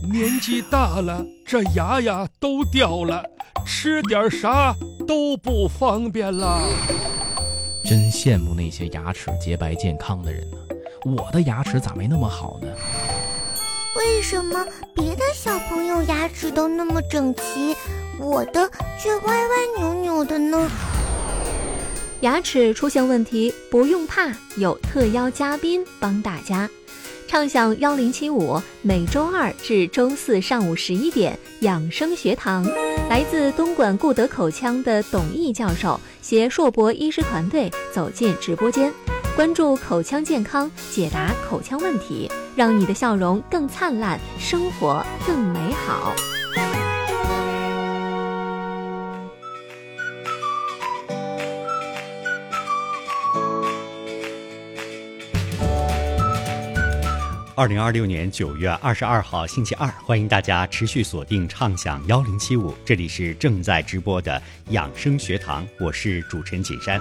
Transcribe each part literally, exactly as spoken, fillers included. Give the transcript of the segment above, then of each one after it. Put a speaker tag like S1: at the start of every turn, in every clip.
S1: 年纪大了，这牙呀都掉了，吃点啥都不方便了。
S2: 真羡慕那些牙齿洁白健康的人呢，我的牙齿咋没那么好呢？
S3: 为什么别的小朋友牙齿都那么整齐，我的却歪歪扭扭的呢？
S4: 牙齿出现问题不用怕，有特邀嘉宾帮大家。畅享一零七五，每周二至周四上午十一点，养生学堂，来自东莞固德口腔的董毅教授携硕博医师团队走进直播间，关注口腔健康，解答口腔问题，让你的笑容更灿烂，生活更美好。
S5: 二零二六年九月二十二号星期二，欢迎大家持续锁定畅享幺零七五，这里是正在直播的养生学堂，我是主持人锦山。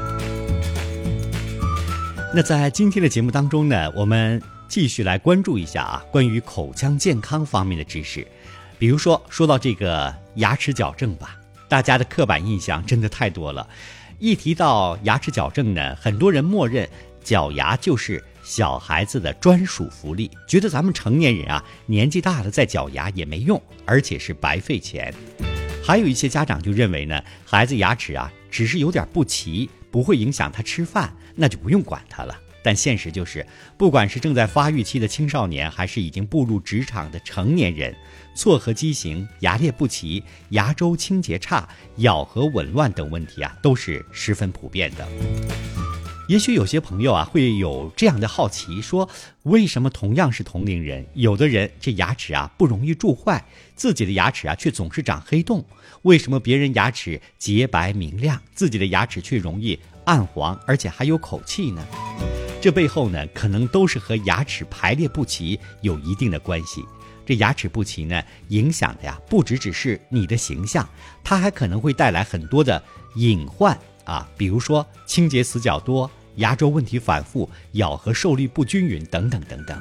S5: 那在今天的节目当中呢，我们继续来关注一下啊，关于口腔健康方面的知识。比如说，说到这个牙齿矫正吧，大家的刻板印象真的太多了。一提到牙齿矫正呢，很多人默认矫牙就是小孩子的专属福利，觉得咱们成年人啊，年纪大了再矫牙也没用，而且是白费钱。还有一些家长就认为呢，孩子牙齿啊只是有点不齐，不会影响他吃饭，那就不用管他了。但现实就是，不管是正在发育期的青少年，还是已经步入职场的成年人，错颌畸形、牙列不齐、牙周清洁差、咬合紊乱等问题啊，都是十分普遍的。也许有些朋友啊会有这样的好奇，说为什么同样是同龄人，有的人这牙齿啊不容易蛀坏，自己的牙齿啊却总是长黑洞？为什么别人牙齿洁白明亮，自己的牙齿却容易暗黄，而且还有口气呢？这背后呢，可能都是和牙齿排列不齐有一定的关系。这牙齿不齐呢，影响的呀不只只是你的形象，它还可能会带来很多的隐患啊，比如说清洁死角多、牙周问题反复、咬合受力不均匀等等等等。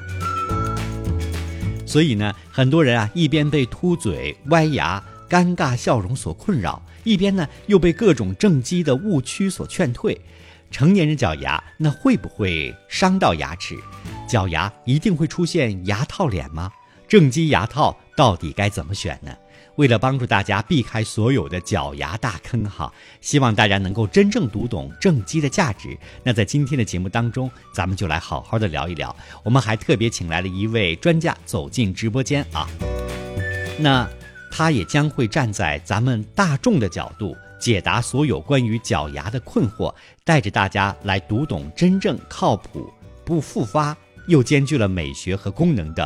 S5: 所以呢，很多人啊一边被凸嘴、歪牙、尴尬笑容所困扰，一边呢又被各种正畸的误区所劝退。成年人矫牙，那会不会伤到牙齿？矫牙一定会出现牙套脸吗？正畸牙套到底该怎么选呢？为了帮助大家避开所有的矫牙大坑哈，希望大家能够真正读懂正畸的价值。那在今天的节目当中，咱们就来好好的聊一聊。我们还特别请来了一位专家走进直播间啊，那他也将会站在咱们大众的角度，解答所有关于矫牙的困惑，带着大家来读懂真正靠谱、不复发又兼具了美学和功能的